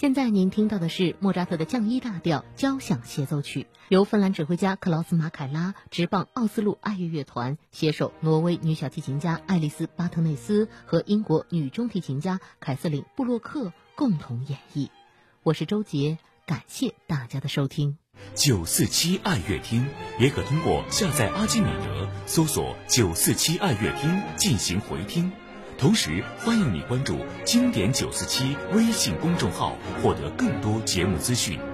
现在您听到的是莫扎特的降一大调交响协奏曲，由芬兰指挥家克劳斯·马凯拉、执棒奥斯陆爱乐乐团携手挪威女小提琴家爱丽丝·巴特内斯和英国女中提琴家凯瑟琳·布洛克共同演绎。我是周杰，感谢大家的收听。 947爱乐厅也可通过下载阿基米德搜索947爱乐厅进行回听。同时欢迎你关注经典947微信公众号，获得更多节目资讯。